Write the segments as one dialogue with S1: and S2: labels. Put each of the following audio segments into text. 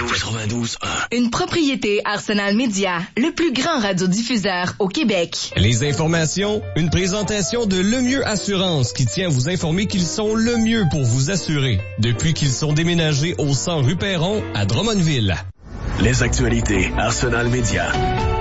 S1: 92.1.
S2: Une propriété Arsenal Média, le plus grand radiodiffuseur au Québec.
S3: Les informations, une présentation de Le Mieux Assurance qui tient à vous informer qu'ils sont le mieux pour vous assurer depuis qu'ils sont déménagés au 100 rue Perron à Drummondville.
S1: Les actualités Arsenal Média.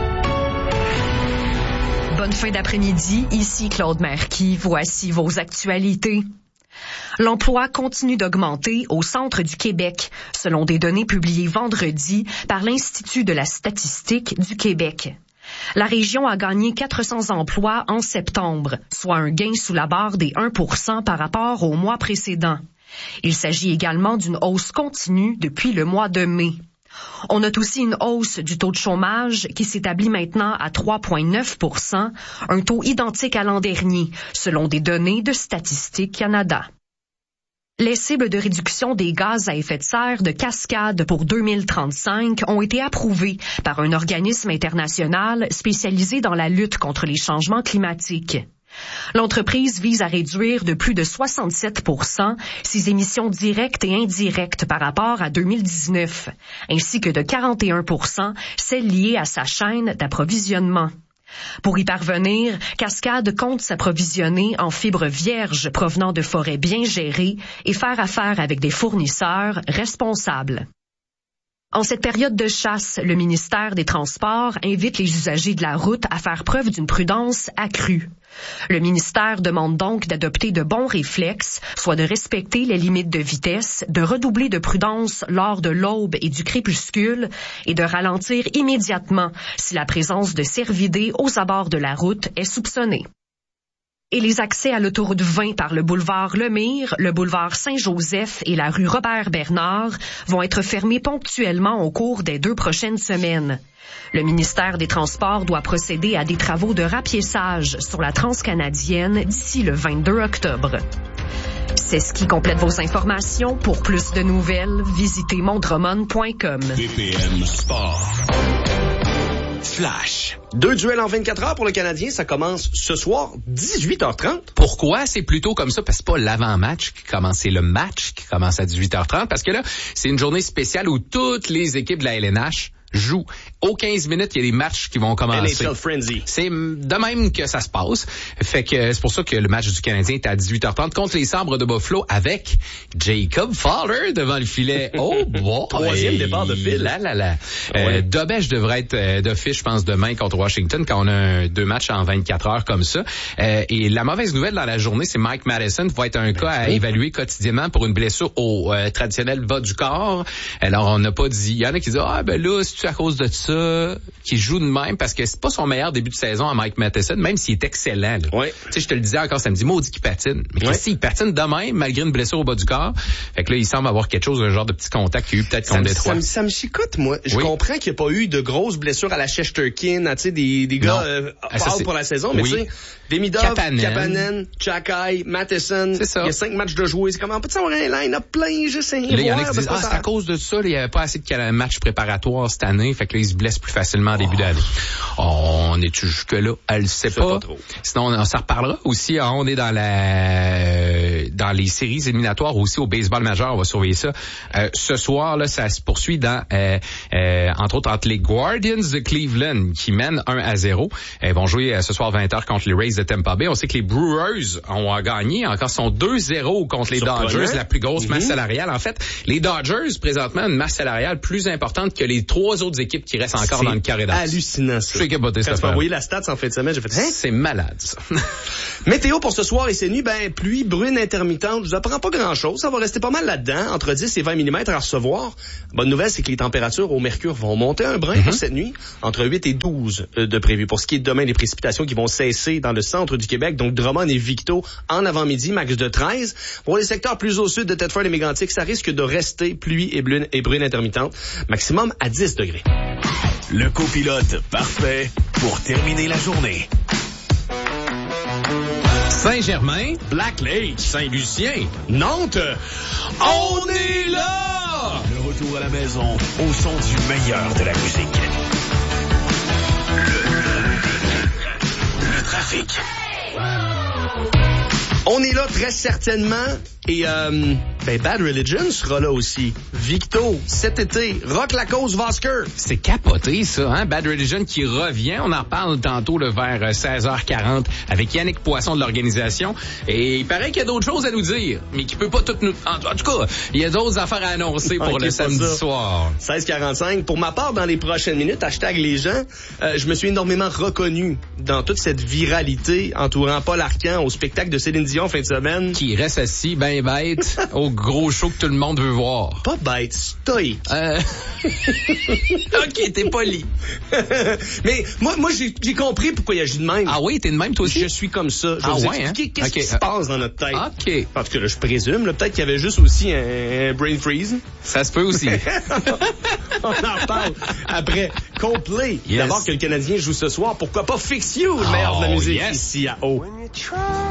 S4: Bonne fin d'après-midi, ici Claude Merqui, voici vos actualités. L'emploi continue d'augmenter au centre du Québec, selon des données publiées vendredi par l'Institut de la statistique du Québec. La région a gagné 400 emplois en septembre, soit un gain sous la barre des 1% par rapport au mois précédent. Il s'agit également d'une hausse continue depuis le mois de mai. On note aussi une hausse du taux de chômage qui s'établit maintenant à 3,9%, un taux identique à l'an dernier, selon des données de Statistique Canada. Les cibles de réduction des gaz à effet de serre de Cascade pour 2035 ont été approuvées par un organisme international spécialisé dans la lutte contre les changements climatiques. L'entreprise vise à réduire de plus de 67% ses émissions directes et indirectes par rapport à 2019, ainsi que de 41% celles liées à sa chaîne d'approvisionnement. Pour y parvenir, Cascade compte s'approvisionner en fibres vierges provenant de forêts bien gérées et faire affaire avec des fournisseurs responsables. En cette période de chasse, le ministère des Transports invite les usagers de la route à faire preuve d'une prudence accrue. Le ministère demande donc d'adopter de bons réflexes, soit de respecter les limites de vitesse, de redoubler de prudence lors de l'aube et du crépuscule et de ralentir immédiatement si la présence de cervidés aux abords de la route est soupçonnée. Et les accès à l'autoroute 20 par le boulevard Lemire, le boulevard Saint-Joseph et la rue Robert-Bernard vont être fermés ponctuellement au cours des 2 prochaines semaines. Le ministère des Transports doit procéder à des travaux de rapiessage sur la transcanadienne d'ici le 22 octobre. C'est ce qui complète vos informations. Pour plus de nouvelles, visitez mondromon.com.
S1: BPM Sport. Flash.
S5: 2 duels en 24 heures pour le Canadien. Ça commence ce soir, 18h30.
S6: Pourquoi c'est plutôt comme ça? Parce que c'est pas l'avant-match qui commence, c'est le match qui commence à 18h30. Parce que là, c'est une journée spéciale où toutes les équipes de la LNH jouent. Aux 15 minutes, il y a des matchs qui vont commencer.
S5: NHL Frenzy.
S6: C'est de même que ça se passe. Fait que c'est pour ça que le match du Canadien est à 18h30 contre les Sabres de Buffalo avec Jacob Fowler devant le filet. Oh, bon.
S5: 3e départ de Phil.
S6: Ouais. Dobèche devrait être d'office, je pense, demain contre Washington quand on a 2 matchs en 24 heures comme ça. Et la mauvaise nouvelle dans la journée, c'est Mike Matheson va être un cas à évaluer quotidiennement pour une blessure au traditionnel bas du corps. Alors, on n'a pas dit... Il y en a qui disent, là, c'est à cause de ça qu'il joue de même, parce que c'est pas son meilleur début de saison à Mike Matheson, même s'il est excellent.
S5: Ouais.
S6: Tu sais, je te le disais encore samedi, maudit qu'il patine. Mais Christy, il patine de même, malgré une blessure au bas du corps. Fait que là, il semble avoir quelque chose, un genre de petit contact qu'il y a eu peut-être contre Détroit.
S5: Ça me chicote, moi. Je comprends qu'il n'y a pas eu de grosses blessures à la Chesterkin, tu sais, des gars forts pour la saison, mais tu sais, Demidov, Kapanen, Chakai, Matheson, il y a 5 matchs de jouer. C'est comment on peut avoir un line-up plein, juste un
S6: là, il y en a qui disent, c'est à cause de ça, il n'y avait pas assez de matchs préparatoires cette année, fait que là, ils se blessent plus facilement en début d'année. On est jusque-là, elle le sait pas. Sinon, on s'en reparlera aussi. On est dans les séries éliminatoires aussi au baseball majeur. On va surveiller ça. Ce soir, là, ça se poursuit dans, entre autres, entre les Guardians de Cleveland qui mènent 1-0. Ils vont jouer ce soir 20h contre les Rays de Tampa Bay. On sait que les Brewers ont gagné. Encore sont 2-0 contre les Dodgers, la plus grosse masse salariale. En fait, les Dodgers, présentement, une masse salariale plus importante que les 3 autres équipes qui restent encore dans le carré d'as.
S5: Hallucinant, ça.
S6: Je suis capoté, ça.
S5: Quand tu m'as envoyé la stats en fin de semaine, j'ai fait,
S6: c'est malade, ça.
S5: Météo pour ce soir et ces nuits, pluie, brune intermittente. Je vous apprends pas grand-chose. Ça va rester pas mal là-dedans, entre 10 et 20 mm à recevoir. Bonne nouvelle, c'est que les températures au mercure vont monter un brin pour cette nuit, entre 8 et 12 de prévu. Pour ce qui est de demain, les précipitations qui vont cesser dans le centre du Québec, donc Drummond et Victo en avant-midi, max de 13. Pour les secteurs plus au sud de Thetford et Mégantic, ça risque de rester pluie et brune intermittente, maximum à 10 degrés.
S1: Le copilote parfait pour terminer la journée.
S7: Saint-Germain, Black Lake, Saint-Lucien, Nantes, on est là!
S1: Le retour à la maison au son du meilleur de la musique. Le trafic.
S5: On est là très certainement et Ben, Bad Religion sera là aussi. Victo, cet été, Rock la cause Vosker.
S6: C'est capoté, ça, hein? Bad Religion qui revient. On en reparle tantôt là, vers 16h40 avec Yannick Poisson de l'organisation. Et il paraît qu'il y a d'autres choses à nous dire, mais qu'il peut pas tout nous... En tout cas, il y a d'autres affaires à annoncer pour le samedi soir.
S5: 16h45. Pour ma part, dans les prochaines minutes, #les gens, je me suis énormément reconnu dans toute cette viralité entourant Paul Arcand au spectacle de Céline Dion fin de semaine.
S6: Qui reste assis, ben bête, au gros show que tout le monde veut voir.
S5: Pas bête, stoïque.
S6: OK, t'es poli.
S5: Mais moi j'ai compris pourquoi il agit de même.
S6: Ah oui, t'es de même toi aussi?
S5: Je suis comme ça. Je vais vous expliquer qu'est-ce qui se passe dans notre tête.
S6: OK.
S5: Parce que là, je présume, là, peut-être qu'il y avait juste aussi un brain freeze.
S6: Ça se peut aussi.
S5: On en parle après. Coldplay.
S6: Yes.
S5: D'abord que le Canadien joue ce soir, pourquoi pas Fix You, le meilleur de la musique ici à Haut.